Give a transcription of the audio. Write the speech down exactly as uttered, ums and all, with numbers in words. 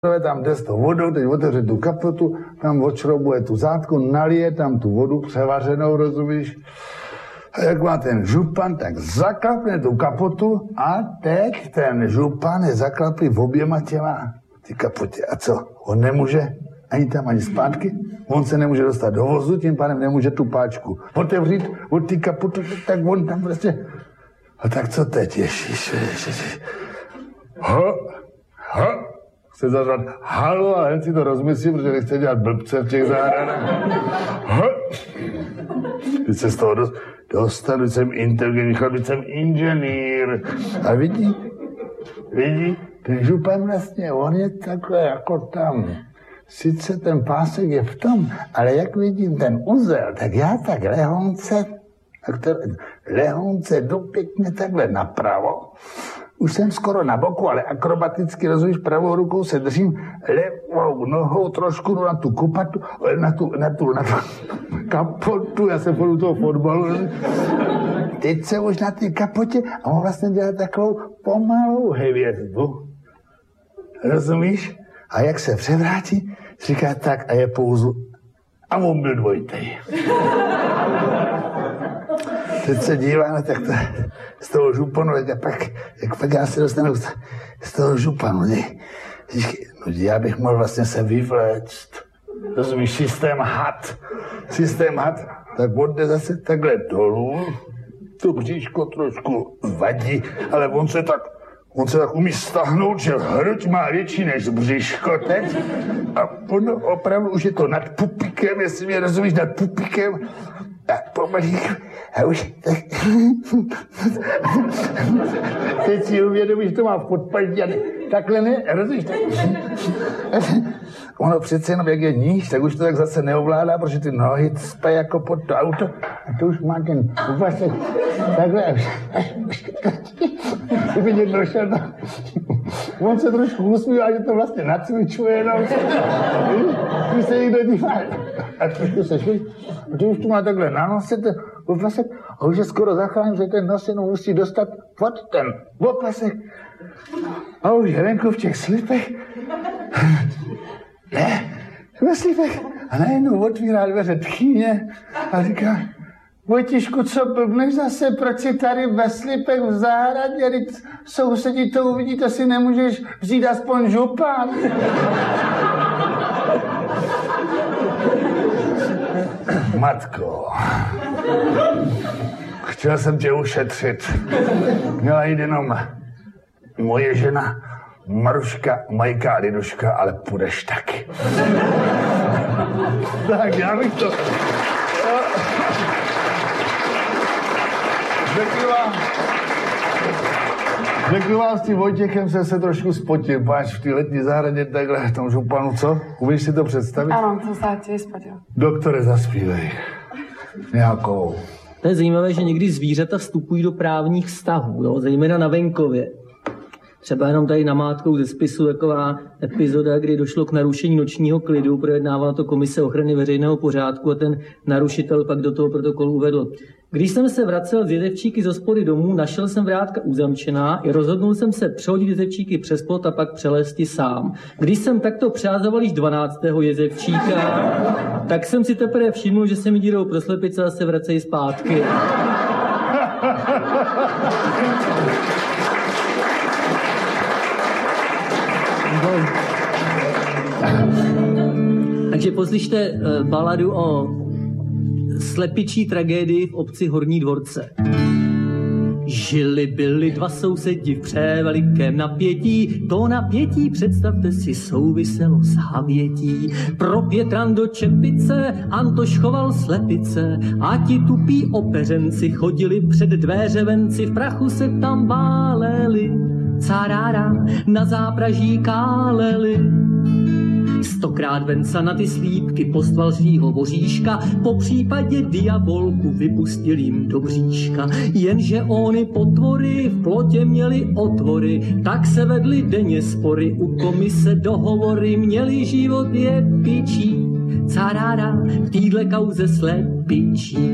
tam jde s tou vodou, teď otevře tu kapotu, tam odšroubuje tu zátku, nalije tam tu vodu převařenou, rozumíš? A jak má ten župan, tak zaklapne tu kapotu a teď ten župan je zaklapí v oběma těma ty kapotě. A co? On nemůže ani tam, ani zpátky? On se nemůže dostat do vozu, tím pádem nemůže tu páčku otevřít od ty kapotu, tak on tam prostě... A tak co teď? Ježiš, ježiš. Ho, ho. Chce zařvat halo, ale jen si to rozmyslí, protože nechce dělat blbce v těch zahradách. Ho. Teď se z toho dost, dostanu, jsem inteligentní chlap, jsem inženýr. A vidí, vidí, ten župan vlastně, on je takhle jako tam. Sice ten pásek je v tom, ale jak vidím ten uzel, tak já tak lehonce, tak lehonce jdu pěkně takhle napravo. Už jsem skoro na boku, ale akrobaticky, rozumíš, pravou rukou se držím, levou nohou trošku na tu kupatu, na tu, na tu, na tu kapotu, já jsem půjdu toho fotbalu. Teď se už na té kapotě a on vlastně dělá takovou pomalou hvězdu. Rozumíš? A jak se převrátí, říká tak a je pouzu. A on byl dvojitej. Teď se díváme, tak to, z toho županu, jak pak, jak pak já se dostanu z toho županu, ne? No, já bych mohl vlastně se vyvléct. Rozumíš, systém had. Systém had, tak on jde zase takhle dolů, to bříško trošku vadí, ale on se tak, on se tak umí stahnout, že hruď má větší než bříško teď a on opravdu už je to nad pupíkem, jestli mě rozumíš, nad pupíkem. A pomalík, a už tak... Teď si uvědomíš, že to má v podpadě, ale takhle ne, rozumíš? Tak... Ono přece jenom, jak je níž, tak už to tak zase neovládá, protože ty nohy spají jako pod to auto a to už má ten úvazek takhle a už... Kdyby někdo došel tam... On se trošku usmívá, že to vlastně nacvičuje jenom. Když se někdo dívá a trošku se šví, a ty už tu má takhle na nose ten opasek a už je skoro zachránil, že ten nos jenom musí dostat pod ten opasek. A už je venku v těch slipech. Ne, ve slipech. A najednou otvírá dveře tchýně a říká, Vojtišku, co blbneš zase, proč jsi tady ve slipech v zahradě, když sousedí to uvidí, to si nemůžeš vzít aspoň župan. Matko, chtěl jsem tě ušetřit. Měla jít jenom moje žena, Maruška, Majka a Liduška, ale půjdeš taky. Tak já bych to... Řeknu vám, řeknu vám, s tím Vojtěchem jsem se trošku spotil, páč v té letní zahradě takhle v tom županu, co? Umíš si to představit? Ano, to se tě spotil. Doktore, zaspívej. Nějakou. To je zajímavé, že někdy zvířata vstupují do právních vztahů, jo? Zejména na venkově. Třeba jenom tady namátkou ze spisu taková epizoda, kdy došlo k narušení nočního klidu, projednávala to Komise ochrany veřejného pořádku a ten narušitel pak do toho protokolu uvedl. Když jsem se vracel z jezevčíky z hospody domů, našel jsem vrátka uzamčená i rozhodnul jsem se přehodit jezevčíky přes plot a pak přelézt sám. Když jsem takto přázoval již dvanáctého jezevčíka, tak jsem si teprve všiml, že se mi dírou pro slepice a se vracejí zpátky. Takže poslyšte baladu o slepičí tragédii v obci Horní Dvorce. Žili byli dva sousedi v převelikém napětí, to napětí, představte si, souviselo s havětí. Pro Pětran do čepice Antoš choval slepice a ti tupí opeřenci chodili před dveře venci, v prachu se tam váleli, carára na zápraží káleli. Stokrát Venca na ty slípky postval svýho voříška, po případě diabolku vypustil jim do bříška. Jenže ony potvory v plotě měly otvory, tak se vedly denně spory, u komise dohovory, měli život je pičí. Carára v týhle kauze slepičí.